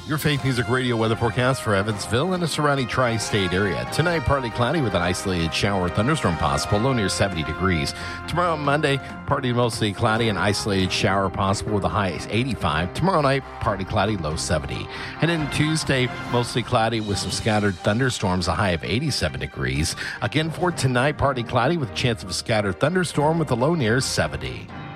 Your Faith Music Radio weather forecast for Evansville and the surrounding tri-state area. Tonight, partly cloudy with an isolated shower or thunderstorm possible, low near 70 degrees. Tomorrow, Monday, partly mostly cloudy and isolated shower possible with a high 85. Tomorrow night, partly cloudy, low 70. And then Tuesday, mostly cloudy with some scattered thunderstorms, a high of 87 degrees. Again for tonight, partly cloudy with a chance of a scattered thunderstorm with a low near 70.